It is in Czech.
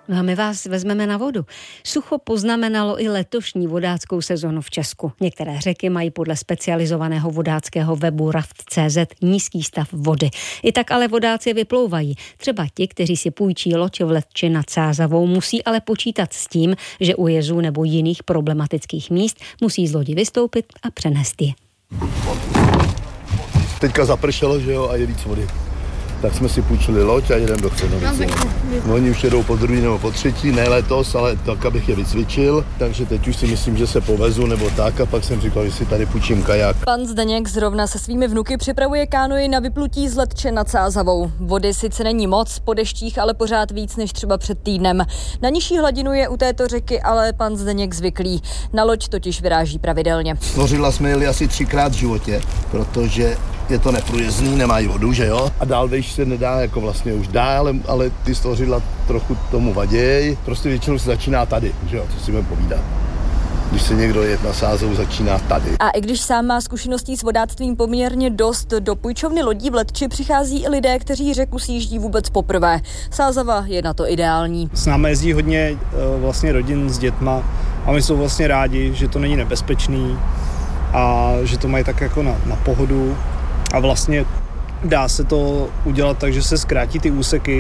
No a my vás vezmeme na vodu. Sucho poznamenalo i letošní vodáckou sezonu v Česku. Některé řeky mají podle specializovaného vodáckého webu raft.cz nízký stav vody. I tak ale vodáci vyplouvají. Třeba ti, kteří si půjčí loď v Letči nad Sázavou, musí ale počítat s tím, že u jezů nebo jiných problematických míst musí z lodi vystoupit a přenést je. Teďka zapršelo, že jo, a je víc vody. Tak jsme si půjčili loď a jedeme do Křenovice. Oni už jedou po druhý nebo po třetí, ne letos, ale tak, abych je vycvičil. Takže teď už si myslím, že se povezu nebo tak, a pak jsem říkal, že si tady půjčím kaják. Pan Zdeněk zrovna se svými vnuky připravuje kánoji na vyplutí z Letče nad Sázavou. Vody sice není moc, po deštích ale pořád víc než třeba před týdnem. Na nižší hladinu je u této řeky ale pan Zdeněk zvyklý. Na loď totiž vyráží pravidelně. Slořidla jsme jeli asi 3krát v životě, protože je to neprůjezdný, nemají vodu, že jo? A dál vejš se nedá, jako vlastně už dá, ale ty slořidla trochu tomu vaděj. Prostě většinou se začíná tady, že jo, co si budeme povídat. Když se někdo jet na Sázavu, začíná tady. A i když sám má zkušeností s vodáctvím poměrně dost, do půjčovny lodí v Letči přichází i lidé, kteří řeku sjíždí vůbec poprvé. Sázava je na to ideální. S námi jezdí hodně vlastně rodin s dětma a my jsou vlastně rádi, že to není nebezpečný a že to mají tak jako na pohodu. A vlastně dá se to udělat tak, že se zkrátí ty úseky.